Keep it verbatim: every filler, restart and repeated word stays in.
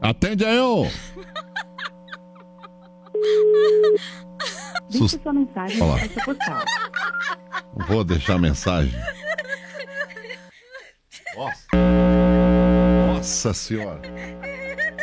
Atende aí, ô. Deixe Sus... sua mensagem Olá. na caixa postal. Vou deixar a mensagem. Nossa. Nossa senhora.